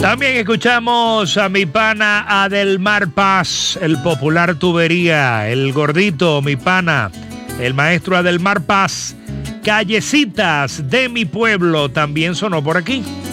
También escuchamos a mi pana Adelmar Paz, el popular Tubería, el gordito, mi pana, el maestro Adelmar Paz. Callecitas de mi pueblo también sonó por aquí.